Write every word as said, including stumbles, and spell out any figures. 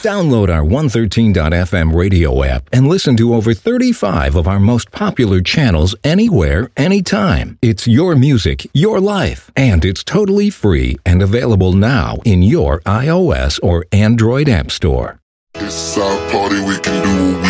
Download our one thirteen dot f m radio app and listen to over thirty-five of our most popular channels anywhere, anytime. It's your music, your life, and it's totally free and available now in your iOS or Android app store. It's our party, we can do what we